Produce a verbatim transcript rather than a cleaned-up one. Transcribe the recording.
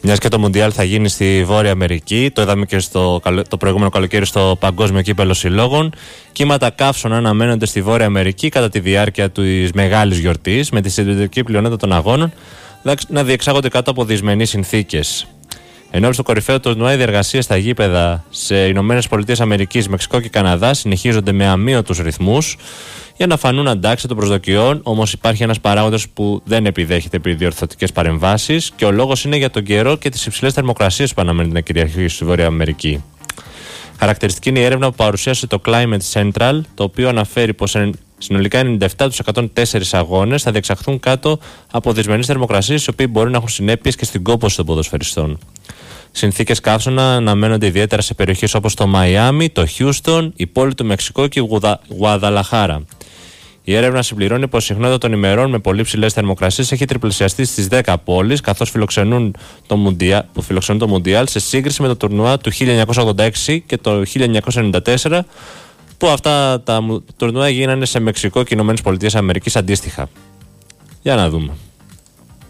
Μιας και το Μουντιάλ θα γίνει στη Βόρεια Αμερική, το είδαμε και στο, το προηγούμενο καλοκαίρι στο Παγκόσμιο Κύπελλο Συλλόγων. Κύματα καύσωνα αναμένονται στη Βόρεια Αμερική κατά τη διάρκεια της μεγάλης γιορτής, με τη συντηρητική πλειονότητα των αγώνων να διεξάγονται κάτω από δυσμενείς συνθήκες. Ενώ στο κορυφαίο τουρνουά οι διεργασίες στα γήπεδα σε Ηνωμένες Πολιτείες Αμερικής, Μεξικό και Καναδά συνεχίζονται με αμύωτους ρυθμούς για να φανούν αντάξει των προσδοκιών. Όμως υπάρχει ένας παράγοντας που δεν επιδέχεται διορθωτικές παρεμβάσεις, και ο λόγος είναι για τον καιρό και τις υψηλές θερμοκρασίες που αναμένεται να κυριαρχήσουν στη Βόρεια Αμερική. Χαρακτηριστική είναι η έρευνα που παρουσίασε το Climate Central, το οποίο αναφέρει πως συνολικά ενενήντα επτά στους εκατόν τέσσερις αγώνες θα διεξαχθούν κάτω από δυσμενείς θερμοκρασίες, οι οποίοι μπορεί να έχουν συνέπειες και στην κόπωση των ποδοσφαιριστών. Συνθήκες καύσωνα αναμένονται ιδιαίτερα σε περιοχές όπως το Μαϊάμι, το Χιούστον, η πόλη του Μεξικό και η Γουαδαλαχάρα. Η έρευνα συμπληρώνει πως η συχνότητα των ημερών με πολύ ψηλές θερμοκρασίες έχει τριπλασιαστεί στις δέκα πόλεις, καθώς φιλοξενούν το Μουντιά, που φιλοξενούν το Μουντιάλ, σε σύγκριση με το τουρνουά του χίλια εννιακόσια ογδόντα έξι και το χίλια εννιακόσια ενενήντα τέσσερα, που αυτά τα τουρνουά γίνανε σε Μεξικό και Ηνωμένες Πολιτείες Αμερικής αντίστοιχα. Για να δούμε.